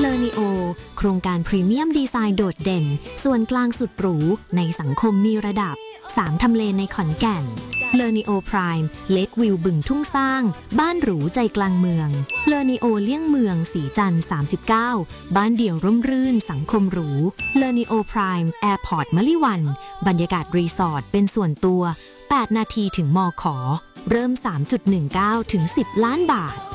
เลอนิโอโครงการพรีเมียมดีไซน์โดดเด่นส่วนกลางสุดหรูในสังคมมีระดับ3ทำเลในขอนแก่นเลอนิโอไพร์เลควิวบึงทุ่งสร้างบ้านหรูใจกลางเมืองเลอนิโอเลี่ยงเมืองสีจันทร์39บ้านเดี่ยวร่มรื่นสังคมหรูเลอนิโอไพร์แอร์พอร์ตมะลิวันบรรยากาศรีสอร์ทเป็นส่วนตัว8นาทีถึงมข.เริ่ม 3.19 ถึง 10 ล้านบาท